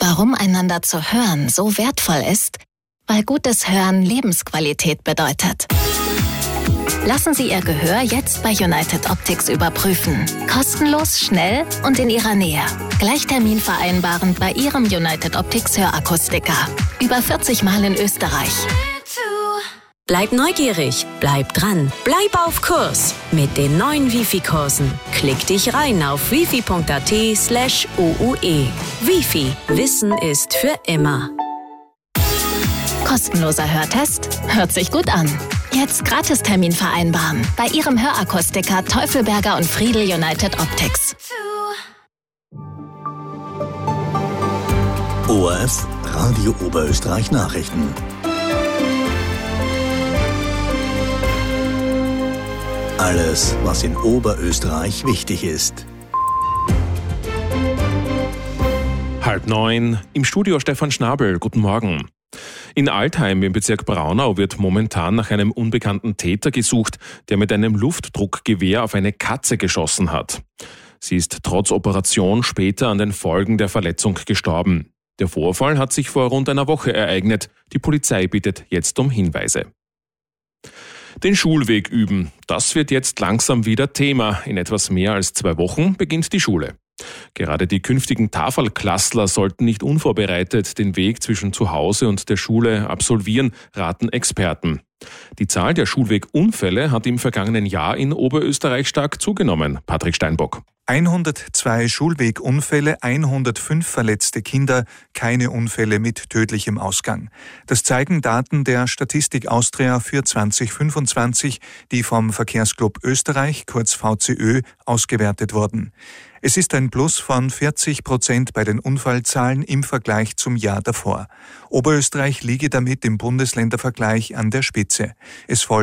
Warum einander zu hören so wertvoll ist? Weil gutes Hören Lebensqualität bedeutet. Lassen Sie Ihr Gehör jetzt bei United Optics überprüfen. Kostenlos, schnell und in Ihrer Nähe. Gleich Termin vereinbaren bei Ihrem United Optics Hörakustiker. Über 40 Mal in Österreich. Bleib neugierig, bleib dran, bleib auf Kurs mit den neuen Wifi-Kursen. Klick dich rein auf wifi.at/OUE. Wifi, Wissen ist für immer. Kostenloser Hörtest? Hört sich gut an. Jetzt Gratistermin vereinbaren bei Ihrem Hörakustiker Teufelberger und Friedel United Optics. ORF Radio Oberösterreich Nachrichten. Alles, was in Oberösterreich wichtig ist. 8:30 im Studio Stefan Schnabel. Guten Morgen. In Altheim im Bezirk Braunau wird momentan nach einem unbekannten Täter gesucht, der mit einem Luftdruckgewehr auf eine Katze geschossen hat. Sie ist trotz Operation später an den Folgen der Verletzung gestorben. Der Vorfall hat sich vor rund einer Woche ereignet. Die Polizei bittet jetzt um Hinweise. Den Schulweg üben, das wird jetzt langsam wieder Thema. In etwas mehr als 2 Wochen beginnt die Schule. Gerade die künftigen Tafelklassler sollten nicht unvorbereitet den Weg zwischen zu Hause und der Schule absolvieren, raten Experten. Die Zahl der Schulwegunfälle hat im vergangenen Jahr in Oberösterreich stark zugenommen. Patrick Steinbock. 102 Schulwegunfälle, 105 verletzte Kinder, keine Unfälle mit tödlichem Ausgang. Das zeigen Daten der Statistik Austria für 2025, die vom Verkehrsclub Österreich, kurz VCÖ, ausgewertet wurden. Es ist ein Plus von 40% bei den Unfallzahlen im Vergleich zum Jahr davor. Oberösterreich liege damit im Bundesländervergleich an der Spitze. Es folgt